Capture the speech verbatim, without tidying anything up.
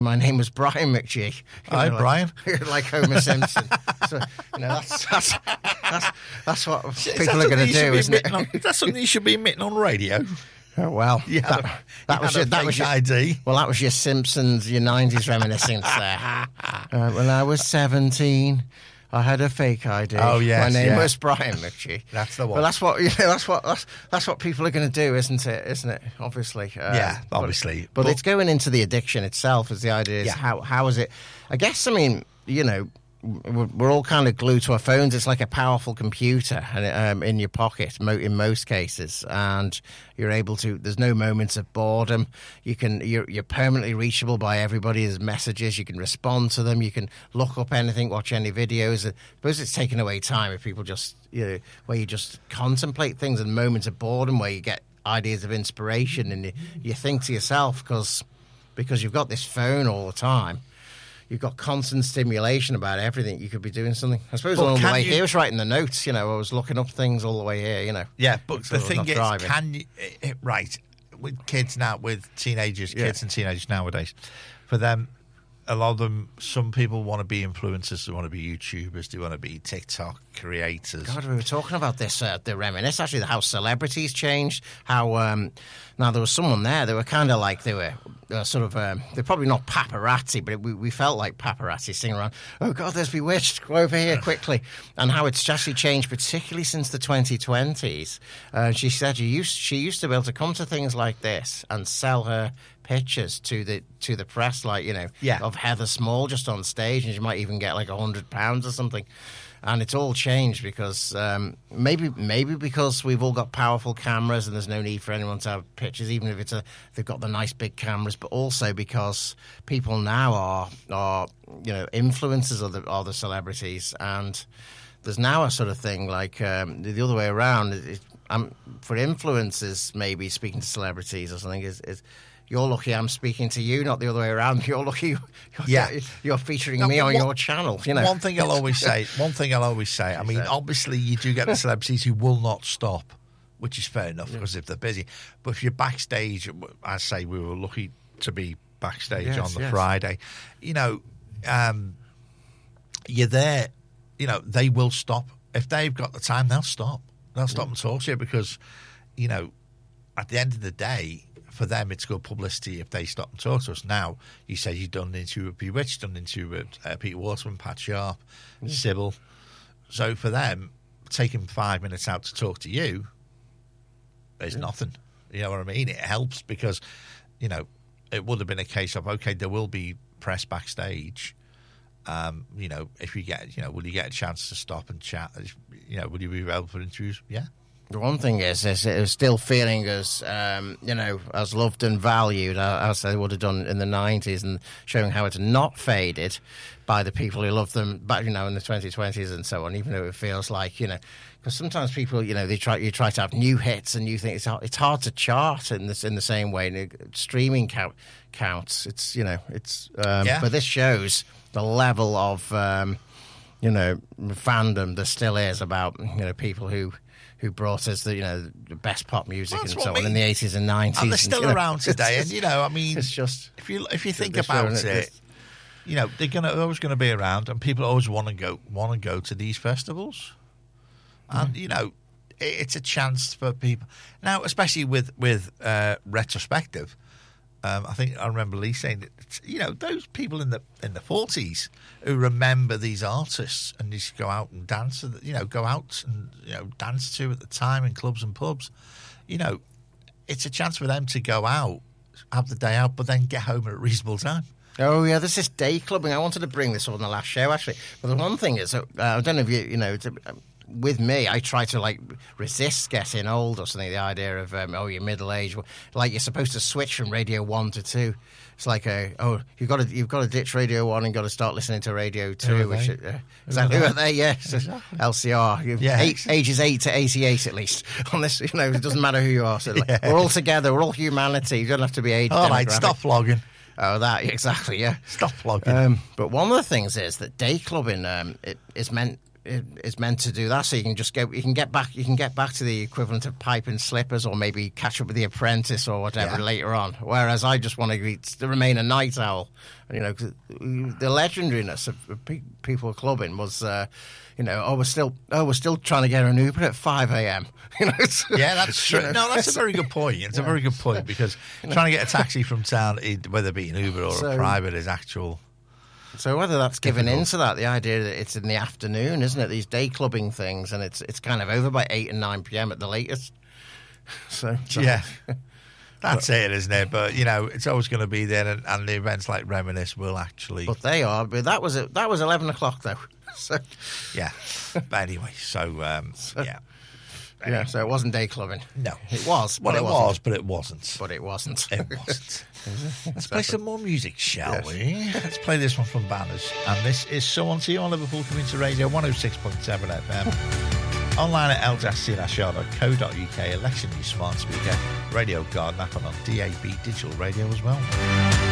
My name was Brian McGee. You Hi, know, Brian. Like, like Homer Simpson. So, you know, that's that's that's, that's what Is people that are going to something you should do, be isn't it? admitting on- Is that something you should be admitting on radio? Oh, well, You had that, a- that you was had your, a that was fake your I D. Well, that was your Simpsons, your nineties reminiscence there. Uh, when I was seventeen, I had a fake I D. Oh, yes, my name yeah. was Brian McGee. That's the one. Well, that's what you know, that's what that's, that's what people are going to do, isn't it? Isn't it? Obviously. Um, Yeah, but- obviously. But, But- it's going into the addiction itself. Is the idea? Is Yeah. how how is it? I guess. I mean, you know. We're we're all kind of glued to our phones. It's like a powerful computer and, um, in your pocket mo- in most cases, and you're able to. There's no moments of boredom. You can. You're, you're permanently reachable by everybody. There's messages. You can respond to them. You can look up anything, watch any videos. I suppose it's taken away time if people just, you know, where you just contemplate things and moments of boredom where you get ideas of inspiration and you, you think to yourself because because you've got this phone all the time. You've got constant stimulation about everything. You could be doing something. I suppose But along the can way you- here, I was writing the notes. You know, I was looking up things all the way here. You know. Yeah, but So the I was thing not is, driving. can you, eh, eh, right, with kids now, with teenagers, Yeah. kids and teenagers nowadays, for them, a lot of them, some people want to be influencers, they want to be YouTubers, they want to be TikTok creators. God, we were talking about this, uh, the reminisce, actually, how celebrities changed, how, um, now there was someone there, they were kind of like, they were uh, sort of, um, they're probably not paparazzi, but it, we, we felt like paparazzi singing around, oh God, there's Bewitched, go over here quickly, and how it's actually changed, particularly since the twenty twenties. Uh, she said she used, she used to be able to come to things like this and sell her pictures to the to the press, like, you know, Yeah. of Heather Small just on stage, and she might even get like a hundred pounds or something. And it's all changed because um, maybe maybe because we've all got powerful cameras and there's no need for anyone to have pictures, even if it's a they've got the nice big cameras. But also because people now are are you know influencers of the are the celebrities, and there's now a sort of thing like um, the other way around. It, it, um, for influencers, maybe speaking to celebrities or something is. is You're lucky I'm speaking to you, not the other way around. You're lucky you're, Yeah. you're featuring Now, me on what- your channel. You know, One thing I'll always say, one thing I'll always say, I mean, said. obviously you do get the celebrities who will not stop, which is fair enough because if they're busy. But if you're backstage, I say we were lucky to be backstage Yes, on the yes. Friday, you know, um, you're there, you know, they will stop. If they've got the time, they'll stop. They'll stop and talk to you because, you know, at the end of the day, for them, it's good publicity if they stop and talk to us. Now, you said you've done into a Bewitched, done into uh, uh, Peter Waterman, Pat Sharp, Sybil. So for them, taking five minutes out to talk to you is nothing. You know what I mean? It helps because, you know, it would have been a case of, okay, there will be press backstage. Um, you know, if you get, you know, will you get a chance to stop and chat? You know, will you be available for interviews? Yeah. The one thing is, is it was still feeling as, um, you know, as loved and valued as they would have done in the nineties, and showing how it's not faded by the people who love them back, you know, in the twenty twenties and so on, even though it feels like, you know, because sometimes people, you know, they try, you try to have new hits and you think it's hard, it's hard to chart in this, in the same way. And streaming count, counts. It's, you know, it's, um, Yeah. but this shows the level of, um, you know, fandom there still is about, you know, people who, who brought us the, you know, the best pop music Well, and that's so what I on in mean. the eighties and nineties. And they're still you know, around today. it's And, you know, I mean, it's just, if you if you think they're about showing it, it this- you know, they're gonna they're always going to be around, and people always want to go want to go to these festivals, and you know, it, it's a chance for people now, especially with with uh, retrospective. Um, I think I remember Lee saying that, you know, those people in the in the forties who remember these artists and just go out and dance, you know, go out and you know dance to at the time in clubs and pubs, you know, it's a chance for them to go out, have the day out, but then get home at a reasonable time. Oh yeah, there's this day clubbing. I wanted to bring this up on the last show actually. But the one thing is, uh, I don't know if you, you know, to, uh, with me, I try to like resist getting old or something. The idea of um, oh, you're middle aged, like you're supposed to switch from Radio One to Two. It's like a oh, you've got to you've got to ditch Radio One and got to start listening to Radio Two. Who are which they? uh, exactly who are they? Yes, Exactly. L C R. You- Yeah. eight, ages eight to eighty-eight at least. On this, you know, it doesn't matter who you are. So like, Yeah. we're all together. We're all humanity. You don't have to be age. All right, demographic. stop vlogging. Oh, that exactly. Yeah. Stop vlogging. Um, but one of the things is that day clubbing um, it, is meant is meant to do that, so you can just go, you can get back, you can get back to the equivalent of pipe and slippers, or maybe catch up with The Apprentice or whatever yeah. later on. Whereas I just want to, to remain a night owl. You know, 'cause the legendariness of people clubbing was, uh, you know, oh we're still, oh we're still trying to get an Uber at five a.m. You know, yeah, that's true. No, that's a very good point. It's yeah. a very good point because trying to get a taxi from town, whether it be an Uber or so, a private, is actual. So whether that's given into that, the idea that it's in the afternoon, isn't it? These day clubbing things, and it's it's kind of over by eight and nine p.m. at the latest. So, so. yeah, that's but, it, isn't it? But you know, it's always going to be there, and, and the events like Reminisce will actually. But they are. But that was that was eleven o'clock though. So yeah. But anyway, so, um, so yeah. Anyway. Yeah, so it wasn't day clubbing. No. It was. Well, it, it was, but it wasn't. But it wasn't. It wasn't. Let's play some more music, shall yes. we? Let's play this one from Banners. And this is So On To You on Liverpool Community Radio, one oh six point seven F M. Online at l dash c dash r dot co dot u k. Alexa, new smart speaker, Radio Garden app, and on D A B digital radio as well.